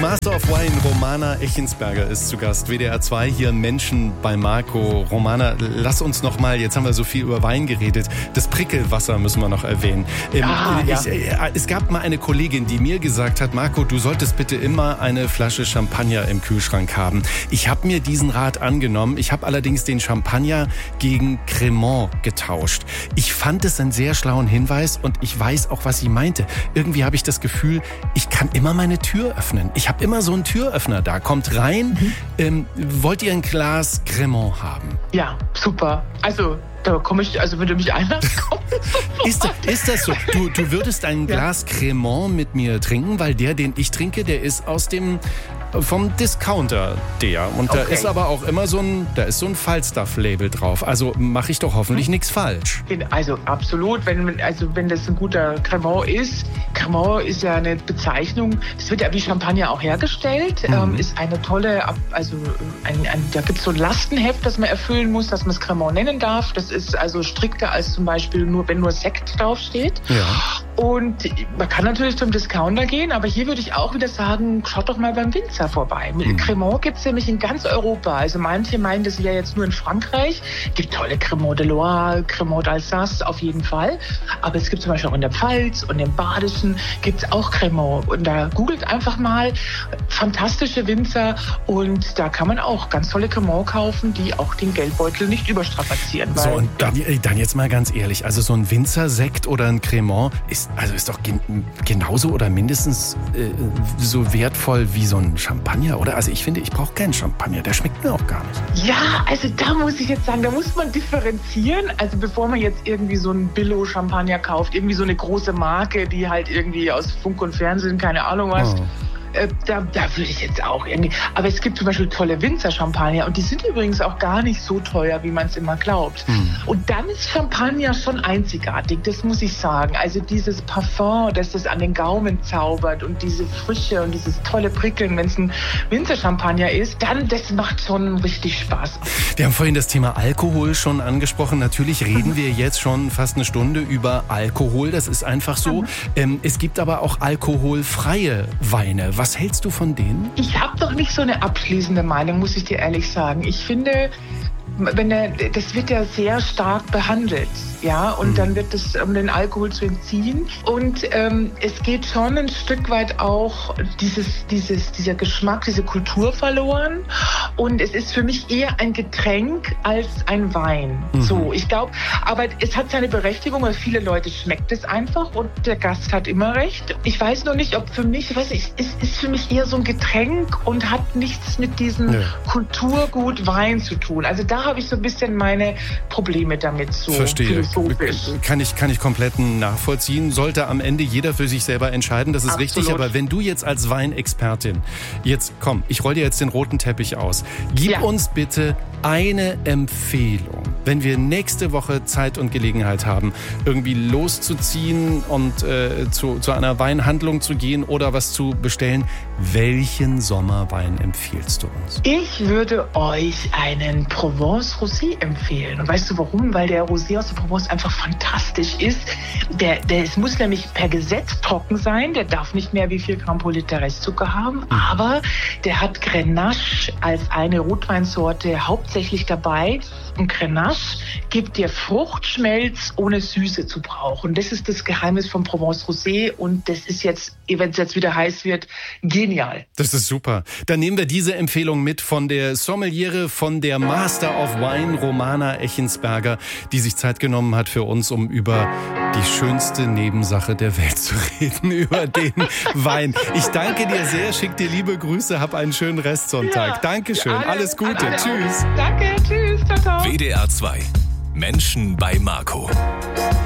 Master of Wine, Romana Echensberger, ist zu Gast. WDR 2 hier, Menschen bei Marco. Romana, lass uns noch mal, jetzt haben wir so viel über Wein geredet, das Prickelwasser müssen wir noch erwähnen. Es gab mal eine Kollegin, die mir gesagt hat, Marco, du solltest bitte immer eine Flasche Champagner im Kühlschrank haben. Ich habe mir diesen Rat angenommen. Ich habe allerdings den Champagner gegen Cremant getauscht. Ich fand es einen sehr schlauen Hinweis und ich weiß auch, was sie meinte. Irgendwie habe ich das Gefühl, ich kann immer meine Tür öffnen. Ich habe immer so einen Türöffner da. Kommt rein. Wollt ihr ein Glas Cremant haben? Ja, super. Also, da komme ich, wenn du mich einlässt, komme ich sofort. Ist das so? Du würdest ein Glas Cremant mit mir trinken, weil den ich trinke, der ist vom Discounter und da ist aber auch immer so ein Falstaff-Label drauf. Also mache ich doch hoffentlich nichts falsch. Also absolut, wenn das ein guter Cremant ist. Cremant ist ja eine Bezeichnung, das wird ja wie Champagner auch hergestellt, ist eine tolle, da gibt es so ein Lastenheft, das man erfüllen muss, dass man es Cremant nennen darf. Das ist also strikter als zum Beispiel wenn nur Sekt draufsteht. Ja. Und man kann natürlich zum Discounter gehen, aber hier würde ich auch wieder sagen, schaut doch mal beim Winzer vorbei. Cremant gibt es nämlich in ganz Europa. Also manche meinen, das wäre jetzt nur in Frankreich. Es gibt tolle Cremant de Loire, Cremant d'Alsace auf jeden Fall. Aber es gibt zum Beispiel auch in der Pfalz und im Badischen gibt es auch Cremant. Und da googelt einfach mal fantastische Winzer und da kann man auch ganz tolle Cremant kaufen, die auch den Geldbeutel nicht überstrapazieren. So, und dann jetzt mal ganz ehrlich, also so ein Winzersekt oder ein Cremant ist doch genauso oder mindestens so wertvoll wie so ein Champagner, oder? Also ich finde, ich brauche keinen Champagner, der schmeckt mir auch gar nicht. Ja, also da muss ich jetzt sagen, da muss man differenzieren. Also bevor man jetzt irgendwie so einen Billo-Champagner kauft, irgendwie so eine große Marke, die halt irgendwie aus Funk und Fernsehen, keine Ahnung was, da würde ich jetzt auch irgendwie... Aber es gibt zum Beispiel tolle Winzer-Champagner und die sind übrigens auch gar nicht so teuer, wie man es immer glaubt. Und dann ist Champagner schon einzigartig, das muss ich sagen. Also dieses Parfum, das an den Gaumen zaubert und diese Frische und dieses tolle Prickeln, wenn es ein Winzer-Champagner ist, dann das macht schon richtig Spaß. Wir haben vorhin das Thema Alkohol schon angesprochen. Natürlich reden wir jetzt schon fast eine Stunde über Alkohol, das ist einfach so. Es gibt aber auch alkoholfreie Weine. Was hältst du von denen? Ich habe doch nicht so eine abschließende Meinung, muss ich dir ehrlich sagen. Ich finde, das wird ja sehr stark behandelt, ja, und dann wird es, um den Alkohol zu entziehen. Und es geht schon ein Stück weit auch dieser Geschmack, diese Kultur verloren. Und es ist für mich eher ein Getränk als ein Wein. So, ich glaube, aber es hat seine Berechtigung, weil viele Leute schmeckt es einfach und der Gast hat immer recht. Ich weiß noch nicht, ob für mich, es ist für mich eher so ein Getränk und hat nichts mit diesem Kulturgut Wein zu tun. Also da habe ich so ein bisschen meine Probleme damit, so philosophisch. Kann ich komplett nachvollziehen. Sollte am Ende jeder für sich selber entscheiden, das ist richtig. Aber wenn du jetzt als Weinexpertin, ich roll dir jetzt den roten Teppich aus. Gib uns bitte eine Empfehlung, wenn wir nächste Woche Zeit und Gelegenheit haben, irgendwie loszuziehen und zu einer Weinhandlung zu gehen oder was zu bestellen. Welchen Sommerwein empfiehlst du uns? Ich würde euch einen Provence Rosé empfehlen. Und weißt du warum? Weil der Rosé aus der Provence einfach fantastisch ist. Es muss nämlich per Gesetz trocken sein. Der darf nicht mehr wie 4 Gramm pro Liter Restzucker haben. Aber der hat Grenache als eine Rotweinsorte hauptsächlich dabei. Und Grenache gibt dir Fruchtschmelz, ohne Süße zu brauchen. Das ist das Geheimnis vom Provence Rosé. Und das ist jetzt, wenn es jetzt wieder heiß wird, genial. Das ist super. Dann nehmen wir diese Empfehlung mit von der Sommeliere, von der Master of Wine, Romana Echensberger, die sich Zeit genommen hat für uns, um über die schönste Nebensache der Welt zu reden, über den Wein. Ich danke dir sehr, schick dir liebe Grüße, hab einen schönen Restsonntag. Dankeschön, alles Gute, tschüss. Danke, tschüss, ciao, ciao. WDR 2, Menschen bei Marco.